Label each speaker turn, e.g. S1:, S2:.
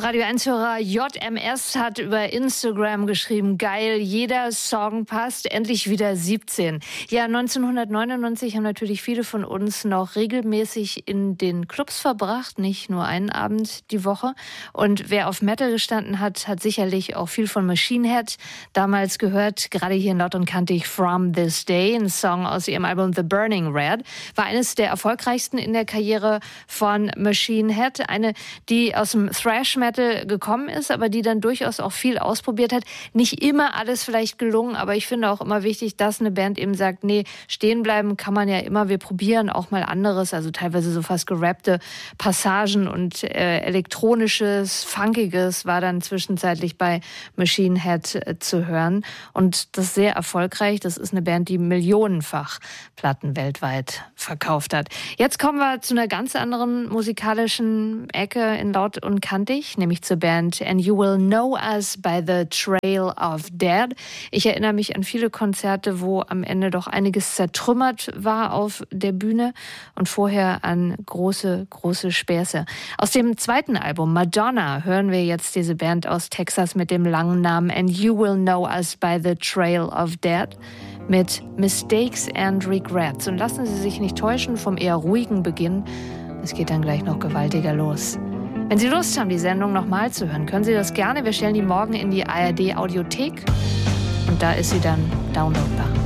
S1: Radio 1-Hörer JMS hat über Instagram geschrieben, geil, jeder Song passt, endlich wieder 17. Ja, 1999 haben natürlich viele von uns noch regelmäßig in den Clubs verbracht, nicht nur einen Abend die Woche. Und wer auf Metal gestanden hat, hat sicherlich auch viel von Machine Head damals gehört. Gerade hier in Laut und Kantig From This Day, ein Song aus ihrem Album The Burning Red, war eines der erfolgreichsten in der Karriere von Machine Head. Eine, die aus dem Thrash-Metal gekommen ist, aber die dann durchaus auch viel ausprobiert hat. Nicht immer alles vielleicht gelungen, aber ich finde auch immer wichtig, dass eine Band eben sagt, nee, stehen bleiben kann man ja immer, wir probieren auch mal anderes, also teilweise so fast gerappte Passagen und elektronisches, funkiges war dann zwischenzeitlich bei Machine Head zu hören und das sehr erfolgreich. Das ist eine Band, die millionenfach Platten weltweit verkauft hat. Jetzt kommen wir zu einer ganz anderen musikalischen Ecke in Laut und Kantig, nämlich zur Band And You Will Know Us by the Trail of Dead. Ich erinnere mich an viele Konzerte, wo am Ende doch einiges zertrümmert war auf der Bühne und vorher an große, große Späße. Aus dem zweiten Album Madonna hören wir jetzt diese Band aus Texas mit dem langen Namen And You Will Know Us by the Trail of Dead mit Mistakes and Regrets. Und lassen Sie sich nicht täuschen vom eher ruhigen Beginn. Es geht dann gleich noch gewaltiger los. Wenn Sie Lust haben, die Sendung nochmal zu hören, können Sie das gerne. Wir stellen die morgen in die ARD Audiothek und da ist sie dann downloadbar.